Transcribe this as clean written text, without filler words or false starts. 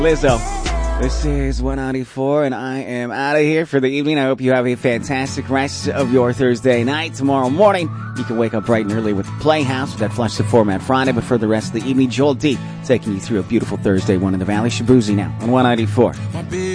Lizzo. This is 194, and I am out of here for the evening. I hope you have a fantastic rest of your Thursday night. Tomorrow morning, you can wake up bright and early with the Playhouse with that Flush the Format Friday. But for the rest of the evening, Joel D taking you through a beautiful Thursday one in the Valley. Shabuzi now on 194.